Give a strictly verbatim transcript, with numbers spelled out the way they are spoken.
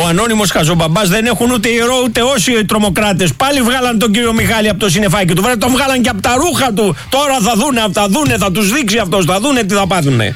ανώνυμος χαζομπαμπάς δεν έχουν ούτε ιερό ούτε όσοι οι τρομοκράτες. Πάλι βγάλαν τον κύριο Μιχάλη από το συννεφάκι του. Βέβαια τον βγάλαν και από τα ρούχα του. Τώρα θα δούνε, θα δούνε, θα τους δείξει αυτός, θα δούνε τι θα πάθουνε.